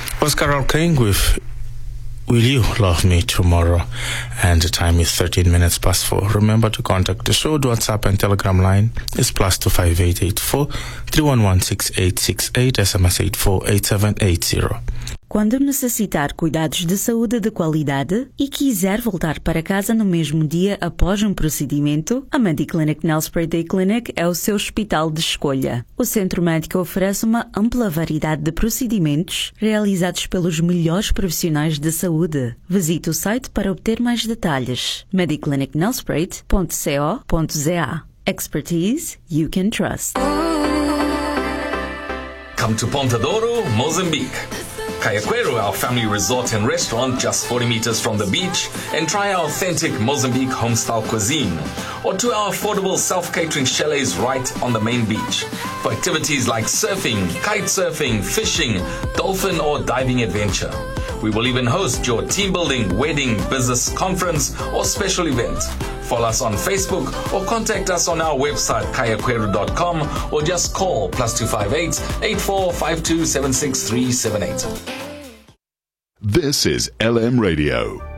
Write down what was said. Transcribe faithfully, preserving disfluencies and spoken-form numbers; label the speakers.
Speaker 1: was Carol King with Will You Love Me Tomorrow? And the time is thirteen minutes past four. Remember to contact the show. The WhatsApp and Telegram line is plus two five eight eight four three one one six eight six eight, S M S eight four eight seven eight zero.
Speaker 2: Quando necessitar cuidados de saúde de qualidade e quiser voltar para casa no mesmo dia após um procedimento, a Mediclinic Nelspruit Day Clinic é o seu hospital de escolha. O centro médico oferece uma ampla variedade de procedimentos realizados pelos melhores profissionais de saúde. Visite o site para obter mais detalhes. mediclinic nelspruit ponto co ponto za. Expertise you can trust.
Speaker 3: Come to Ponta Douro, Mozambique. Cayaquero, our family resort and restaurant just forty meters from the beach, and try our authentic Mozambique home-style cuisine. Or to our affordable self-catering chalets right on the main beach. For activities like surfing, kite surfing, fishing, dolphin or diving adventure. We will even host your team building, wedding, business conference or special event. Follow us on Facebook or contact us on our website cayaquero dot com or just call plus two five eight eight four five two seven six three seven eight.
Speaker 4: This is L M Radio.